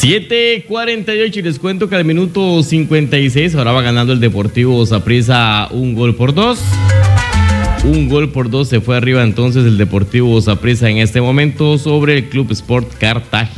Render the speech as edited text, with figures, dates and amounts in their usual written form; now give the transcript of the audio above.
7:48 y les cuento que al minuto 56 ahora va ganando el Deportivo Saprissa 1-2. 1-2 se fue arriba entonces el Deportivo Saprissa en este momento sobre el Club Sport Cartagena.